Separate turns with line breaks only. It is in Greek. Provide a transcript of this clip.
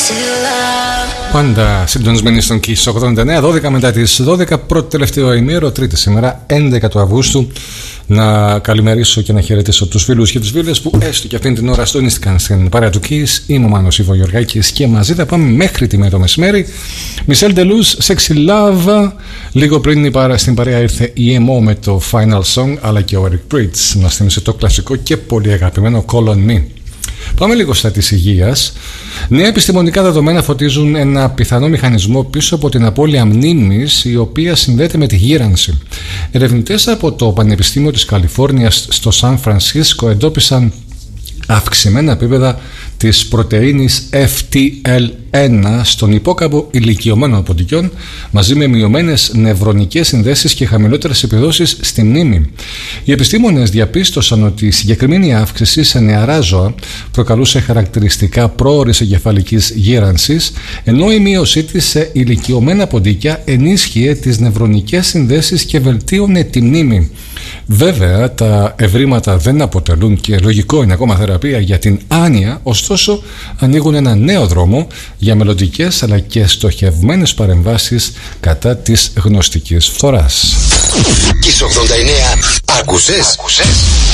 Πάντα συντονισμένοι στον Kiss 89, 12 μετά τις 12, πρώτο τελευταίο ημέρο, τρίτη σήμερα, 11 του Αυγούστου. Να καλημερίσω και να χαιρετήσω τους φίλους και τις φίλες που έστω και αυτήν την ώρα στονίστηκαν στην παρέα του Kiss. Είμαι ο Μάνος Ιβογιοργάκης και μαζί θα πάμε μέχρι τη το μεσημέρι. Michel Deleuze, Sexy Love. Λίγο πριν στην παρέα ήρθε η EMO με το Final Song, αλλά και ο Eric Prydz μας θύμισε το κλασικό και πολύ αγαπημένο Call on Me. Πάμε λίγο στα της υγείας. Νέα επιστημονικά δεδομένα φωτίζουν ένα πιθανό μηχανισμό πίσω από την απώλεια μνήμης, η οποία συνδέεται με τη γύρανση. Ερευνητές από το Πανεπιστήμιο της Καλιφόρνιας στο Σαν Φρανσίσκο εντόπισαν αυξημένα επίπεδα της πρωτεΐνης FTL1 στον υπόκαμπο ηλικιωμένων ποντικών, μαζί με μειωμένες νευρονικές συνδέσεις και χαμηλότερες επιδόσεις στη μνήμη. Οι επιστήμονες διαπίστωσαν ότι η συγκεκριμένη αύξηση σε νεαρά ζώα προκαλούσε χαρακτηριστικά πρόωρης εγκεφαλικής γύρανσης, ενώ η μείωσή της σε ηλικιωμένα ποντίκια ενίσχυε τις νευρονικές συνδέσεις και βελτίωνε τη μνήμη. Βέβαια, τα ευρήματα δεν αποτελούν, και λογικό είναι, ακόμα θεραπεία για την άνοια, ωστόσο ανοίγουν ένα νέο δρόμο για μελλοντικές αλλά και στοχευμένες παρεμβάσεις κατά της γνωστικής φθοράς.
Kiss 89, άκουσες?